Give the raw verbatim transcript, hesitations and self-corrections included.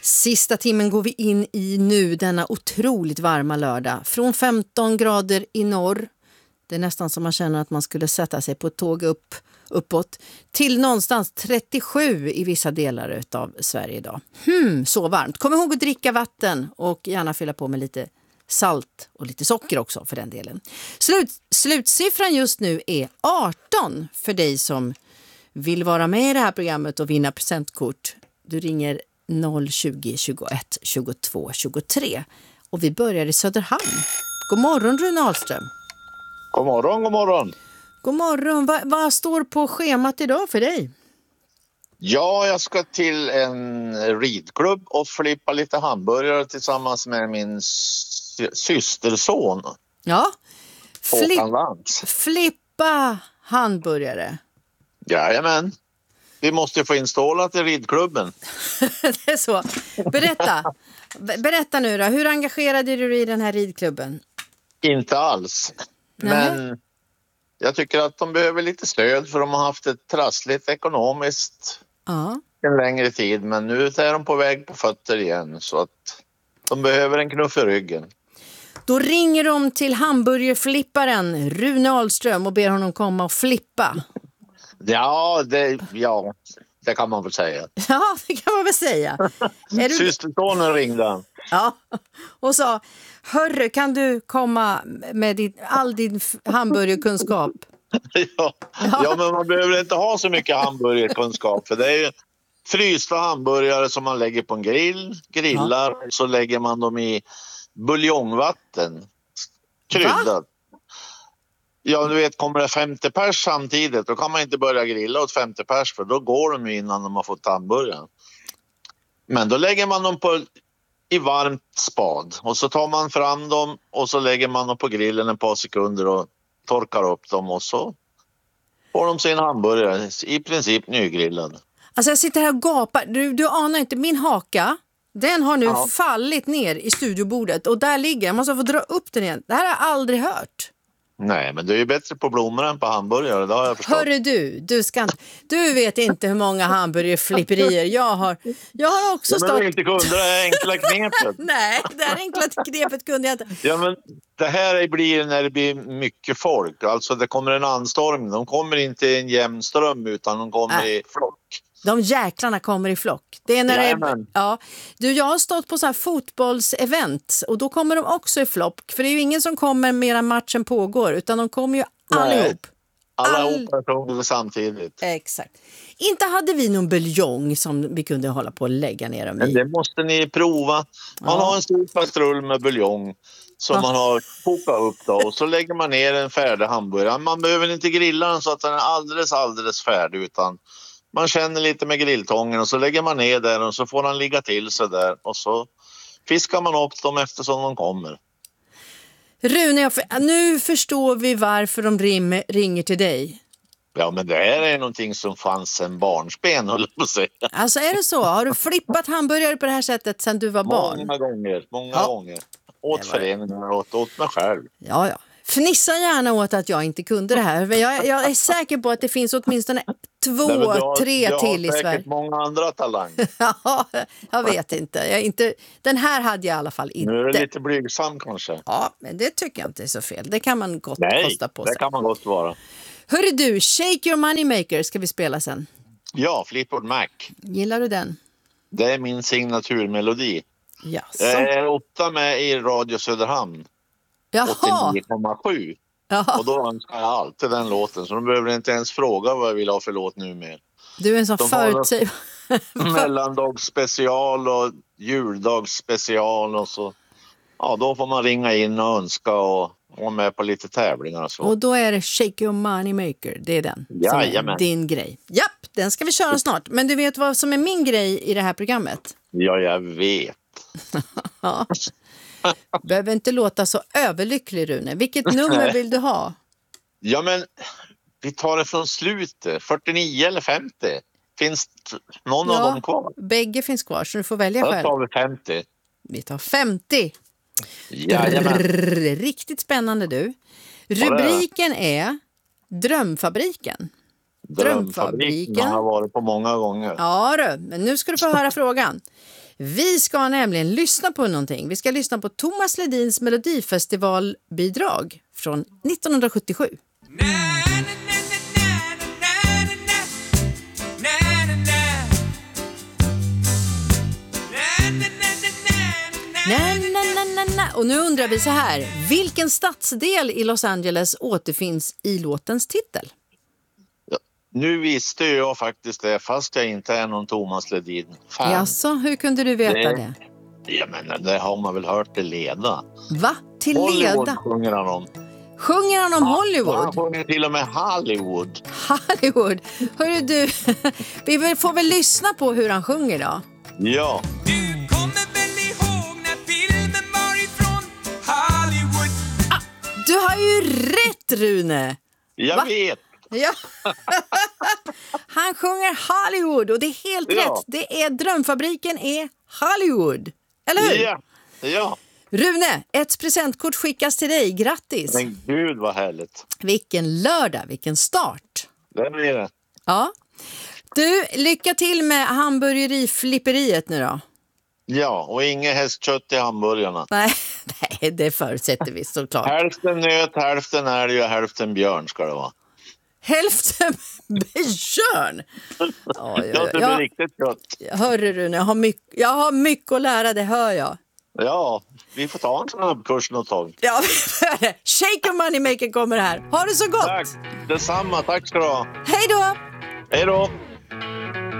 Sista timmen går vi in i nu denna otroligt varma lördag. Från femton grader i norr. Det är nästan som man känner att man skulle sätta sig på ett tåg upp, uppåt. Till någonstans trettiosju i vissa delar av Sverige idag. Hmm, så varmt. Kom ihåg att dricka vatten och gärna fylla på med lite salt och lite socker också för den delen. Slut, slutsiffran just nu är arton för dig som vill vara med i det här programmet och vinna presentkort. Du ringer noll tjugo, tjugoett, tjugotvå, tjugotre. Och vi börjar i Söderhamn. God morgon Rune Ahlström. God morgon, god morgon. God morgon. Va, vad står på schemat idag för dig? Ja, jag ska till en ridklubb och flippa lite hamburgare tillsammans med min sy- systerson. Ja, Flip, Håkan Lantz. flippa hamburgare. Jajamän. Vi måste få instalat i ridklubben. Det är så. Berätta. Berätta nu då. Hur engagerade du dig i den här ridklubben? Inte alls. Men Nej. Jag tycker att de behöver lite stöd för de har haft ett trassligt ekonomiskt ja. en längre tid. Men nu är de på väg på fötter igen så att de behöver en knuff i ryggen. Då ringer de till hamburgerflipparen Rune Ahlström och ber honom komma och flippa. Ja, det, ja, det kan man väl säga. Ja, det kan man väl säga. Är du... Systersonen ringde han. Ja, och sa, hörru, kan du komma med din, all din hamburgerkunskap? Ja. Ja, men man behöver inte ha så mycket hamburgerkunskap. För det är ju frysta hamburgare som man lägger på en grill, grillar, ja. Så lägger man dem i buljongvatten, kryddat. Va? Ja, du vet, kommer det femtio pers samtidigt, då kan man inte börja grilla åt femtio pers för då går de innan de har fått hamburgaren. Men då lägger man dem på i varmt spad och så tar man fram dem och så lägger man dem på grillen ett par sekunder och torkar upp dem och så får de sin hamburgare i princip nygrillad. Alltså jag sitter här och gapar, du, du anar inte, min haka, den har nu ja. fallit ner i studiobordet och där ligger, jag måste få dra upp den igen. Det här har jag aldrig hört. Nej, men du är ju bättre på blommor än på hamburgare, det har jag förstått. Hörru du, du, ska, du vet inte hur många hamburgerflipperier jag har. Jag har också stått... Men du inte kunde det här enkla knepet. Nej, det här enkla knepet kunde jag inte. Ja, men det här blir när det blir mycket folk. Alltså det kommer en anstormning. De kommer inte i en jämn ström utan de kommer Nej. i flock. De jäklarna kommer i flock. Det är när det är, ja. Du, jag har stått på så här fotbollsevent och då kommer de också i flock. För det är ju ingen som kommer medan matchen pågår utan de kommer ju allihop. Allihop All... samtidigt. Exakt. Inte hade vi någon buljong som vi kunde hålla på och lägga ner dem i. Men det måste ni prova. Man ja. har en stor pastrull med buljong som ja. man har kokat upp då och så lägger man ner en färdig hamburgare. Man behöver inte grilla den så att den är alldeles, alldeles färdig utan man känner lite med grilltången och så lägger man ner där och så får den ligga till sig där och så fiskar man upp dem eftersom de kommer. Rune, nu förstår vi varför de ringer, ringer till dig. Ja, men det här är någonting som fanns en barnsben, höll jag på att säga. Alltså är det så? Har du flippat hamburgare på det här sättet sedan du var barn? Många gånger, många ja. gånger. Åt föreningar och åt, åt mig själv. Ja, ja. Fnissa gärna åt att jag inte kunde det här. Jag, jag är säker på att det finns åtminstone två, Nej, har, tre till i Sverige. Jag har säkert många andra talanger. Ja, jag vet inte. Jag inte. Den här hade jag i alla fall inte. Nu är det lite blygsam kanske. Ja, men det tycker jag inte är så fel. Det kan man gott Nej, kosta på sig. det kan man gott vara. Hörru du, Shake Your Moneymaker ska vi spela sen. Ja, Fleetwood Mac. Gillar du den? Det är min signaturmelodi. Ja, så. Jag är åtta med i Radio Söderhamn. åttionio komma sju. Och då önskar jag alltid den låten. Så de behöver inte ens fråga vad jag vill ha för låt nu mer. Du är en sån förutsäg... mellandagsspecial och juldagsspecial och så. Ja, då får man ringa in och önska och vara med på lite tävlingar och så. Och då är det Shake Your Moneymaker. Det är den ja, som är jamen. din grej. Japp, den ska vi köra snart. Men du vet vad som är min grej i det här programmet? Ja, jag vet. Ja. Behöver inte låta så överlycklig, Rune. Vilket nummer vill du ha? Ja, men vi tar det från slutet. fyrtionio eller femtio? Finns någon ja, av dem kvar? Bägge finns kvar, så du får välja själv. själv. Då tar vi femtio. Vi tar femtio. Jajamän. Riktigt spännande, du. Rubriken är Drömfabriken. Drömfabriken. Man har varit på många gånger. Ja, du, men nu ska du få höra frågan. Vi ska nämligen lyssna på någonting. Vi ska lyssna på Thomas Ledins Melodifestivalbidrag från nittonhundrasjuttiosju. Na, na, na, na, na. Och nu undrar vi så här. Vilken stadsdel i Los Angeles återfinns i låtens titel? Ja, nu visste jag faktiskt det, fast jag inte är någon Thomas Ledin-fan. Jaså, hur kunde du veta det? det? Ja, men det har man väl hört till leda. Va? Till Hollywood leda? sjunger han om. Sjunger han om Hollywood? Han sjunger till och med Hollywood. Hollywood. Hörru du, vi får väl lyssna på hur han sjunger då? Ja. Du kommer väl ihåg när filmen var ifrån Hollywood? Ah, du har ju rätt, Rune! Jag Va? vet. Ja. Han sjunger Hollywood och det är helt Ja. rätt. Det är Drömfabriken är Hollywood. Eller hur? Ja, ja. Rune, ett presentkort skickas till dig. Grattis! Men gud vad härligt. Vilken lördag, vilken start. Det blir det. Ja. Du, lycka till med hamburgeriflipperiet nu då. Ja, och inget hästkött i hamburgarna. Nej, nej, det förutsätter vi såklart. Hälften nöt, hälften älg och hälften björn ska det vara. Hälften björn. Oj, Ja, det blir ja, riktigt gott. hörru Rune, jag har, mycket, jag har mycket att lära, det hör jag. Ja, vi får ta en snabbkurs något tag. Ja, Shake a Moneymaker kommer här. Ha det så gott! Tack, detsamma. Tack ska du ha. Hej då! Hej då!